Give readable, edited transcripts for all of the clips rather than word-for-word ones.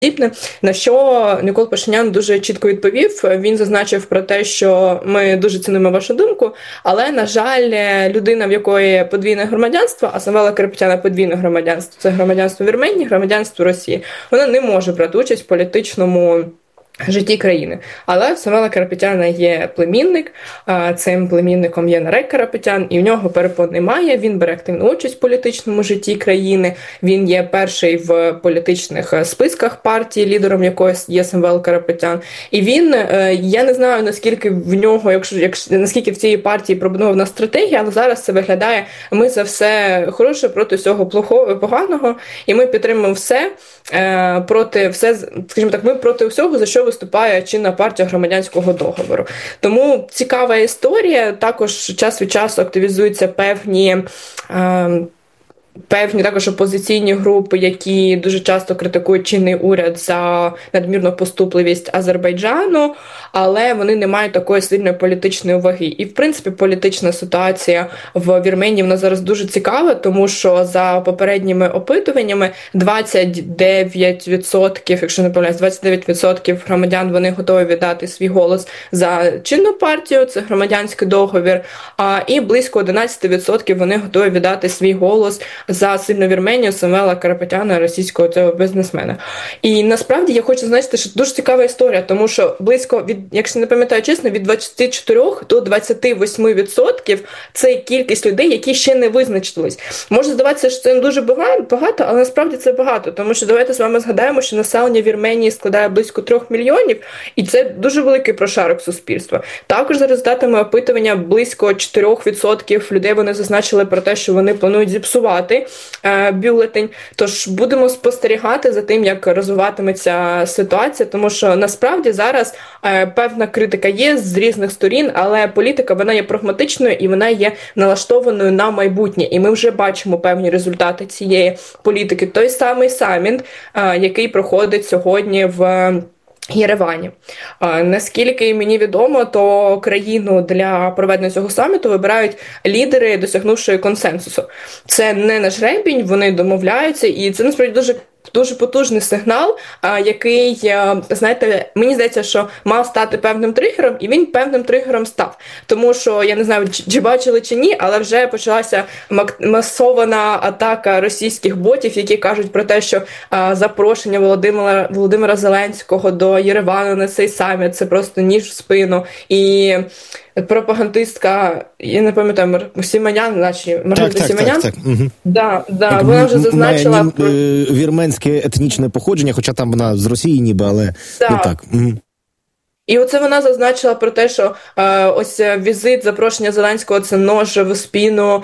На що Нікол Пашинян дуже чітко відповів. Він зазначив про те, що ми дуже цінуємо вашу думку, але, на жаль, людина, в якої подвійне громадянство, а Самвела Карапетяна подвійне громадянство, це громадянство Вірменії, громадянство Росії, вона не може брати участь в політичному житті країни. Але в Самвела Карапетяна є племінник, цим племінником є Нарек Карапетян, і в нього перепон немає, він бере активну участь в політичному житті країни, він є перший в політичних списках партії, лідером якої є Самвел Карапетян. І він, я не знаю, наскільки в нього, наскільки в цій партії пробудована стратегія, але зараз це виглядає, ми за все хороше проти всього поганого, і ми підтримуємо все, скажімо так, ми проти всього, за що виступає чинна партія громадянського договору. Тому цікава історія. Також час від часу активізуються певні також опозиційні групи, які дуже часто критикують чинний уряд за надмірну поступливість Азербайджану, але вони не мають такої сильної політичної ваги. І, в принципі, політична ситуація в Вірменії, вона зараз дуже цікава, тому що за попередніми опитуваннями 29%, якщо не помиляюсь, 29% громадян, вони готові віддати свій голос за чинну партію, це громадянський договір, і близько 11% вони готові віддати свій голос за сильну Вірменію Самвела Карапетяна, російського цього бізнесмена. І насправді я хочу зазначити, що дуже цікава історія, тому що близько, якщо не пам'ятаю чесно, від 24 до 28% це кількість людей, які ще не визначились. Може здаватися, що це не дуже багато, але насправді це багато, тому що давайте з вами згадаємо, що населення Вірменії складає близько 3 мільйонів, і це дуже великий прошарок суспільства. Також за результатами опитування близько 4% людей вони зазначили про те, що вони планують зіпсувати бюлетень. Тож будемо спостерігати за тим, як розвиватиметься ситуація, тому що насправді зараз певна критика є з різних сторін, але політика, вона є прагматичною і вона є налаштованою на майбутнє. І ми вже бачимо певні результати цієї політики. Той самий саміт, який проходить сьогодні в Єревані. Наскільки мені відомо, то країну для проведення цього саміту вибирають лідери, досягнувши консенсусу. Це не на жребінь, вони домовляються, і це насправді дуже потужний сигнал, який, знаєте, мені здається, що мав стати певним тригером, і він певним тригером став. Тому що, я не знаю, чи бачили чи ні, але вже почалася масована атака російських ботів, які кажуть про те, що запрошення Володимира Зеленського до Єревану на цей саміт – це просто ніж в спину. І пропагандистка, я не пам'ятаю, Сіманян, наче Маргарита Сіманян. Так. Угу. Да, вона вже зазначила вірменське етнічне походження, хоча там вона з Росії ніби, але не так. Угу. І оце вона зазначила про те, що ось візит, запрошення Зеленського – це нож в спину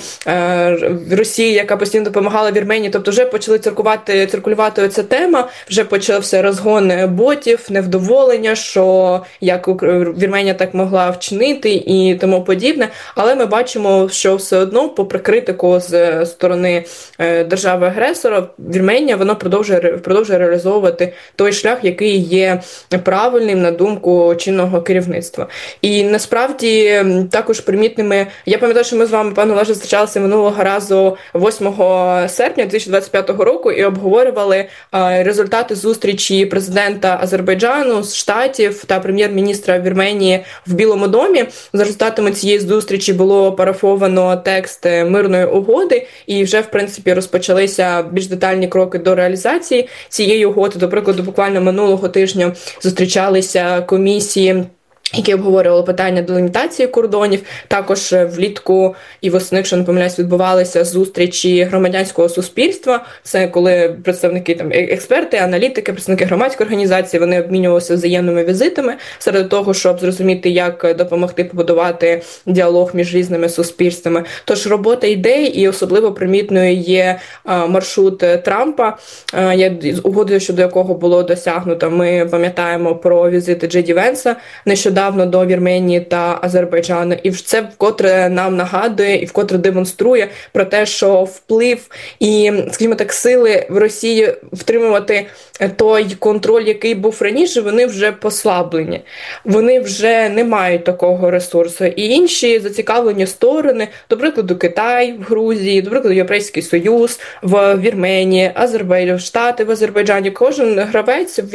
Росії, яка постійно допомагала Вірменії. Тобто вже почали циркулювати оця тема, вже почався розгон ботів, невдоволення, що як Вірменія так могла вчинити і тому подібне. Але ми бачимо, що все одно, попри критику з сторони держави-агресора, Вірменія, вона продовжує реалізовувати той шлях, який є правильним на думку чинного керівництва. І насправді також примітними, я пам'ятаю, що ми з вами, пане Олеже, зустрічалися минулого разу 8 серпня 2025 року і обговорювали результати зустрічі президента Азербайджану, Штатів та прем'єр-міністра Вірменії в Білому домі. За результатами цієї зустрічі було парафовано текст мирної угоди і вже, в принципі, розпочалися більш детальні кроки до реалізації цієї угоди. До прикладу, буквально минулого тижня зустрічалися комісії, які обговорювали питання делімітації кордонів. Також влітку і восени, якщо не помиляюсь, відбувалися зустрічі громадянського суспільства. Це коли представники, там, експерти, аналітики, представники громадської організації, вони обмінювалися взаємними візитами серед того, щоб зрозуміти, як допомогти побудувати діалог між різними суспільствами. Тож робота йде, і особливо примітною є маршрут Трампа, угодою, щодо якого було досягнуто. Ми пам'ятаємо про візити Джей Ді Венса нещодавно, нещодавно до Вірменії та Азербайджану. І це вкотре нам нагадує і вкотре демонструє про те, що вплив і, скажімо так, сили в Росії втримувати той контроль, який був раніше, вони вже послаблені. Вони вже не мають такого ресурсу. І інші зацікавлені сторони, до прикладу, Китай в Грузії, до прикладу, Європейський Союз в Вірменії, Штати в Азербайджані, кожен гравець